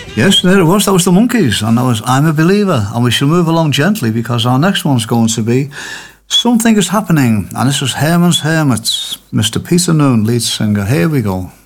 Yes, there it was. That was the Monkees, and that was I'm a Believer. And we shall move along gently because our next one's going to be Something is Happening. And this was Herman's Hermits, Mr. Peter Noone, lead singer. Here we go.